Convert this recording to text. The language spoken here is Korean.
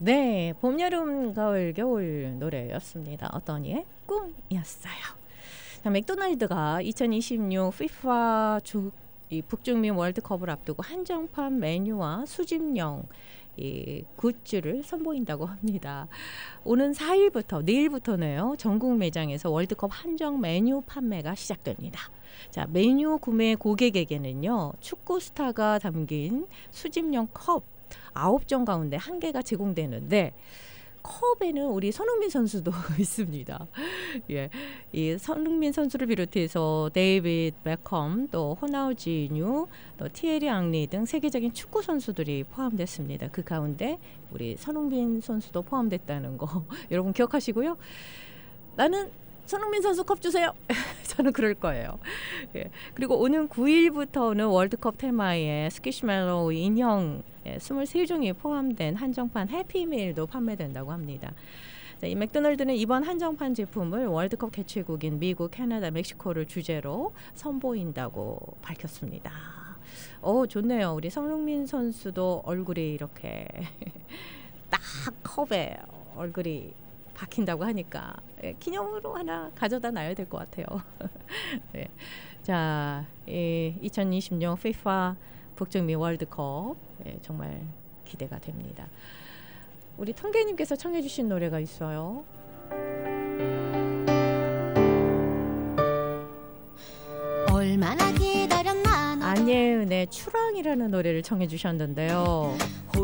네, 봄, 여름, 가을, 겨울 노래였습니다. 어떤 이의 꿈이었어요. 자, 맥도날드가 2026 FIFA 이 북중미 월드컵을 앞두고 한정판 메뉴와 수집용 이 굿즈를 선보인다고 합니다. 오는 4일부터 내일부터네요. 전국 매장에서 월드컵 한정 메뉴 판매가 시작됩니다. 자, 메뉴 구매 고객에게는요, 축구 스타가 담긴 수집용 컵 9종 가운데 1개가 제공되는데, 컵에는 우리 손흥민 선수도 있습니다. 예, 이 손흥민 선수를 비롯해서 데이비드 베컴, 또 호나우지뉴, 또 티에리 앙리 등 세계적인 축구 선수들이 포함됐습니다. 그 가운데 우리 손흥민 선수도 포함됐다는 거 여러분 기억하시고요. 나는 손흥민 선수 컵 주세요. 저는 그럴 거예요. 예. 그리고 오는 9일부터는 월드컵 테마의 스퀴시멜로우 인형 23종이 포함된 한정판 해피밀도 판매된다고 합니다. 자, 이 맥도날드는 이번 한정판 제품을 월드컵 개최국인 미국, 캐나다, 멕시코를 주제로 선보인다고 밝혔습니다. 좋네요. 우리 손흥민 선수도 얼굴이 이렇게 딱 컵에 얼굴이 박힌다고 하니까 기념으로 하나 가져다 놔야 될 것 같아요. 네. 자, 2026 FIFA 북중미 월드컵 정말 기대가 됩니다. 우리 통계님께서 청해 주신 노래가 있어요. 얼마나 기다렸나. 안예은의 추랑이라는 노래를 청해 주셨는데요.